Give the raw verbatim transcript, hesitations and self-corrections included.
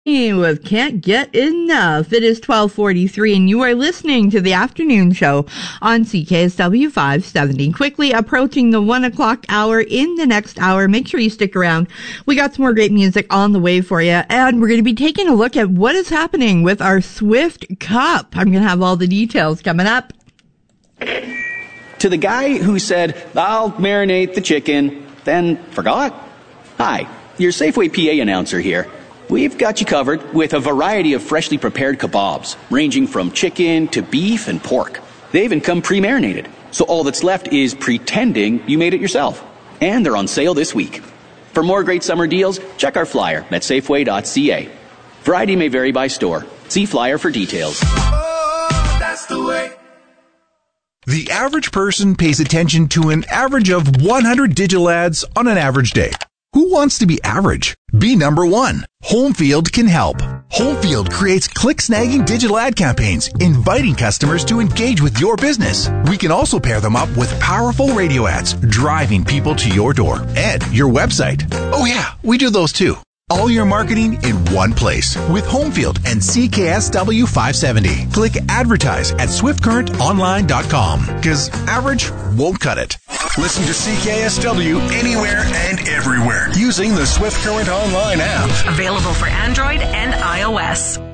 With Can't Get Enough. It is twelve forty-three and you are listening to the afternoon show on C K S W five seventy. Quickly approaching the one o'clock hour. In the next hour, make sure you stick around. We got some more great music on the way for you, and we're going to be taking a look at what is happening with our Swift Cup. I'm going to have all the details coming up. To the guy who said, I'll marinate the chicken, then forgot. Hi, your Safeway P A announcer here. We've got you covered with a variety of freshly prepared kebabs, ranging from chicken to beef and pork. They even come pre-marinated, so all that's left is pretending you made it yourself. And they're on sale this week. For more great summer deals, check our flyer at safeway dot c a. Variety may vary by store. See flyer for details. Oh, that's the way. The average person pays attention to an average of one hundred digital ads on an average day. Who wants to be average? Be number one. Homefield can help. Homefield creates click-snagging digital ad campaigns, inviting customers to engage with your business. We can also pair them up with powerful radio ads, driving people to your door and your website. Oh yeah, we do those too. All your marketing in one place with Homefield and C K S W five seventy. Click advertise at swift current online dot com because average won't cut it. Listen to C K S W anywhere and everywhere using the Swift Current Online app. Available for Android and iOS.